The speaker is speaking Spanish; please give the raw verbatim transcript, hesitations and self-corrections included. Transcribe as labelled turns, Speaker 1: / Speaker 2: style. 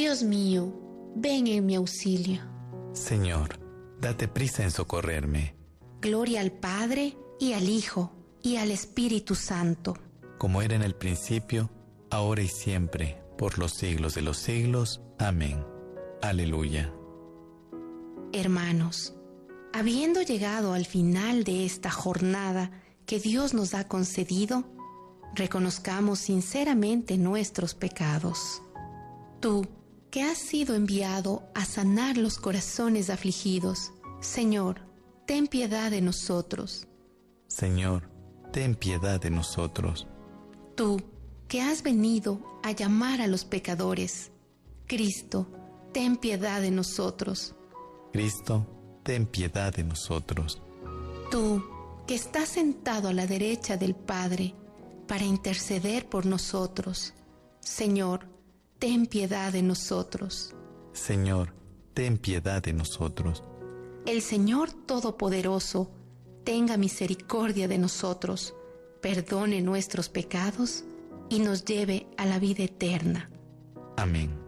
Speaker 1: Dios mío, ven en mi auxilio.
Speaker 2: Señor, date prisa en socorrerme.
Speaker 1: Gloria al Padre, y al Hijo, y al Espíritu Santo.
Speaker 2: Como era en el principio, ahora y siempre, por los siglos de los siglos. Amén. Aleluya.
Speaker 1: Hermanos, habiendo llegado al final de esta jornada que Dios nos ha concedido, reconozcamos sinceramente nuestros pecados. Tú, que has sido enviado a sanar los corazones afligidos, Señor, ten piedad de nosotros.
Speaker 2: Señor, ten piedad de nosotros.
Speaker 1: Tú, que has venido a llamar a los pecadores, Cristo, ten piedad de nosotros.
Speaker 2: Cristo, ten piedad de nosotros.
Speaker 1: Tú, que estás sentado a la derecha del Padre para interceder por nosotros, Señor, ten piedad de nosotros.
Speaker 2: Señor, ten piedad de nosotros.
Speaker 1: El Señor Todopoderoso tenga misericordia de nosotros, perdone nuestros pecados y nos lleve a la vida eterna.
Speaker 2: Amén.